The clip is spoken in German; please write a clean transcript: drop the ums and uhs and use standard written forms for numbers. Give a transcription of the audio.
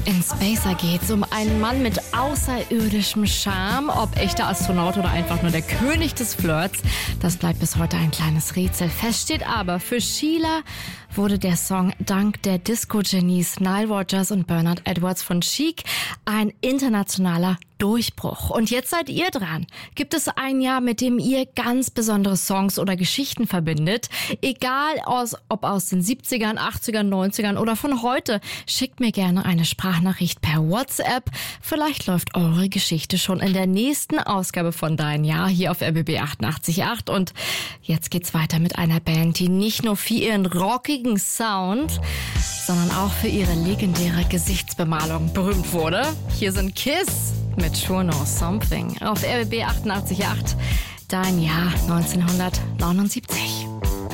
In Spacer geht's um einen Mann mit außerirdischem Charme. Ob echter Astronaut oder einfach nur der König des Flirts, das bleibt bis heute ein kleines Rätsel. Fest steht aber, für Sheila wurde der Song dank der Disco-Genies Nile Rodgers und Bernard Edwards von Chic ein internationaler Durchbruch. Und jetzt seid ihr dran. Gibt es ein Jahr, mit dem ihr ganz besondere Songs oder Geschichten verbindet? Egal ob aus den 70ern, 80ern, 90ern oder von heute, schickt mir gerne eine Sprachnachricht per WhatsApp. Vielleicht läuft eure Geschichte schon in der nächsten Ausgabe von Dein Jahr hier auf RBB 88.8. Und jetzt geht's weiter mit einer Band, die nicht nur für ihren rockigen Sound, sondern auch für ihre legendäre Gesichtsbemalung berühmt wurde. Hier sind Kiss mit Sure Know Something auf RBB 88.8. Dein Jahr 1979.